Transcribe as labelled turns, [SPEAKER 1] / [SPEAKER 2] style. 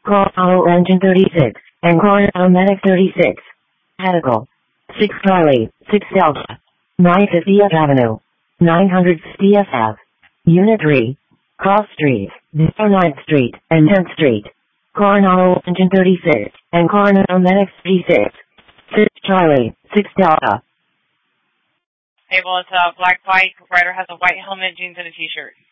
[SPEAKER 1] Coronado Engine 36, and Coronado Medic 36. Hedical. 6 Charlie, 6 Delta. 950th Avenue. 950th Ave. Unit 3. Cross Street, 9th Street, and 10th Street. Coronado Engine 36, and Coronado Medic 36. 6 Charlie, 6 Delta.
[SPEAKER 2] Table is black bike. Rider has a white helmet, jeans, and a t-shirt.